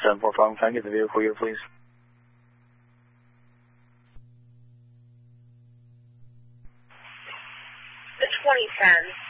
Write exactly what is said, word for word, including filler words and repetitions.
seven four five, can I get the vehicle here, please? The twenty ten.